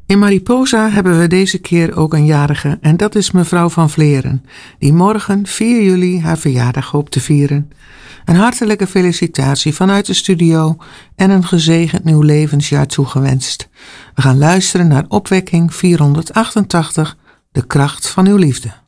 In Mariposa hebben we deze keer ook een jarige en dat is mevrouw van Vleren, die morgen 4 juli haar verjaardag hoopt te vieren. Een hartelijke felicitatie vanuit de studio en een gezegend nieuw levensjaar toegewenst. We gaan luisteren naar opwekking 488, de kracht van uw liefde.